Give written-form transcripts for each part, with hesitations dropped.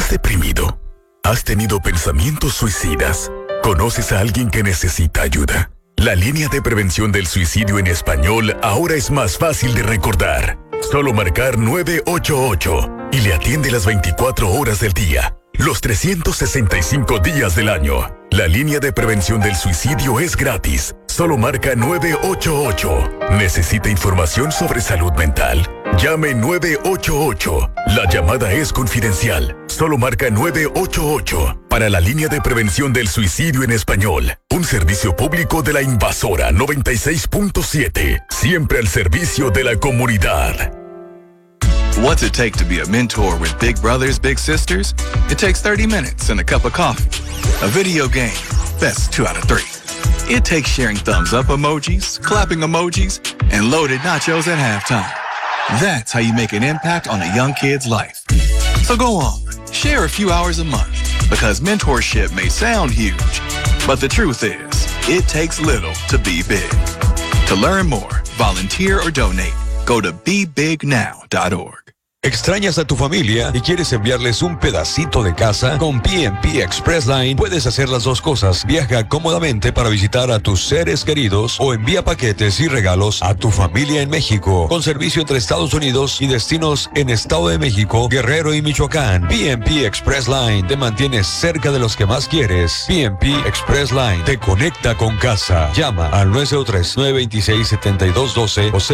¿Estás deprimido? ¿Has tenido pensamientos suicidas? ¿Conoces a alguien que necesita ayuda? La línea de prevención del suicidio en español ahora es más fácil de recordar. Solo marcar 988 y le atiende las 24 horas del día, los 365 días del año. La línea de prevención del suicidio es gratis. Solo marca 988. ¿Necesita información sobre salud mental? Llame 988. La llamada es confidencial. Solo marca 988 para la línea de prevención del suicidio en español. Un servicio público de la Invasora 96.7. Siempre al servicio de la comunidad. What's it take to be a mentor with big brothers, big sisters? It takes 30 minutes and a cup of coffee. A video game, best 2 out of 3. It takes sharing thumbs up emojis, clapping emojis, and loaded nachos at halftime. That's how you make an impact on a young kid's life. So go on, share a few hours a month, because mentorship may sound huge, but the truth is, it takes little to be big. To learn more, volunteer or donate, go to bebignow.org. ¿Extrañas a tu familia y quieres enviarles un pedacito de casa? Con PNP Express Line puedes hacer las dos cosas. Viaja cómodamente para visitar a tus seres queridos o envía paquetes y regalos a tu familia en México. Con servicio entre Estados Unidos y destinos en Estado de México, Guerrero y Michoacán. PNP Express Line te mantiene cerca de los que más quieres. PNP Express Line te conecta con casa. Llama al 903-926-7212 o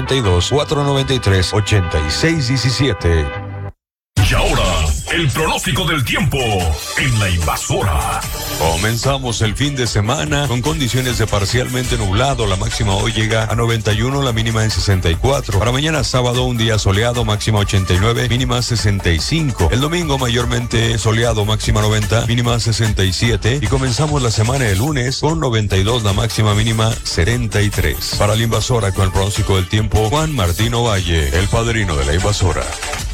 682-493-8617. Y ahora, el pronóstico del tiempo en La Invasora. Comenzamos el fin de semana con condiciones de parcialmente nublado. La máxima hoy llega a 91, la mínima en 64. Para mañana sábado un día soleado, máxima 89, mínima 65. El domingo mayormente soleado, máxima 90, mínima 67. Y comenzamos la semana el lunes con 92, la máxima mínima 73. Para La Invasora con el pronóstico del tiempo, Juan Martín Ovalle, el padrino de La Invasora.